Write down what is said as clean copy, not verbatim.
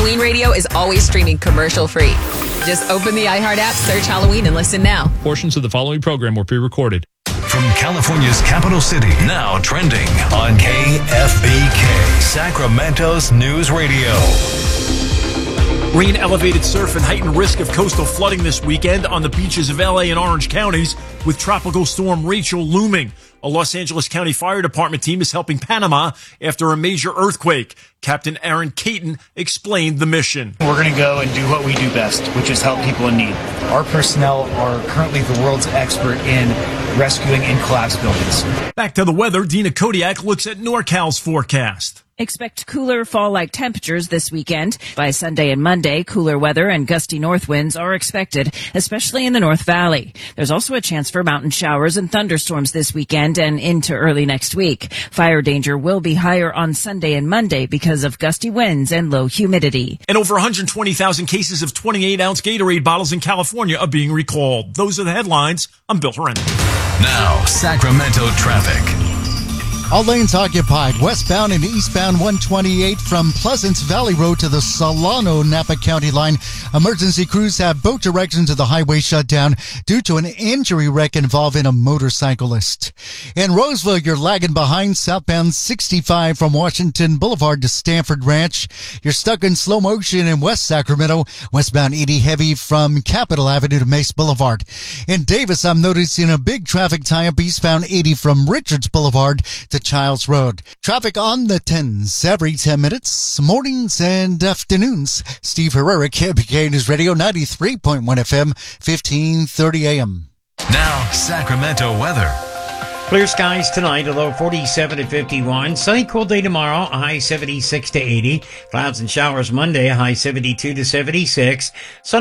Halloween Radio is always streaming commercial-free. Just open the iHeart app, search Halloween, and listen now. Portions of the following program were pre-recorded. From California's capital city, now trending on KFBK, Sacramento's News Radio. Rain, elevated surf, and heightened risk of coastal flooding this weekend on the beaches of LA and Orange counties, with Tropical Storm Rachel looming. A Los Angeles County Fire Department team is helping Panama after a major earthquake. Captain Aaron Caton explained the mission. We're going to go and do what we do best, which is help people in need. Our personnel are currently the world's expert in rescuing in collapsed buildings. Back to the weather, Dina Kodiak looks at NorCal's forecast. Expect cooler fall-like temperatures this weekend. By Sunday and Monday, cooler weather and gusty north winds are expected, especially in the North Valley. There's also a chance for mountain showers and thunderstorms this weekend and into early next week. Fire danger will be higher on Sunday and Monday because of gusty winds and low humidity. And over 120,000 cases of 28-ounce Gatorade bottles in California are being recalled. Those are the headlines. I'm Bill Horrendous. Now, Sacramento traffic. All lanes occupied, westbound and eastbound 128 from Pleasance Valley Road to the Solano-Napa County line. Emergency crews have both directions of the highway shut down due to an injury wreck involving a motorcyclist. In Roseville, you're lagging behind southbound 65 from Washington Boulevard to Stanford Ranch. You're stuck in slow motion in West Sacramento, westbound 80 heavy from Capitol Avenue to Mace Boulevard. In Davis, I'm noticing a big traffic tie-up eastbound 80 from Richards Boulevard to Childs Road. Traffic on the 10s every 10 minutes, mornings and afternoons. Steve Herrera, KBK News Radio, 93.1 FM, 1530 AM. Now, Sacramento weather. Clear skies tonight, a low 47 to 51. Sunny, cool day tomorrow, a high 76 to 80. Clouds and showers Monday, a high 72 to 76. Sunny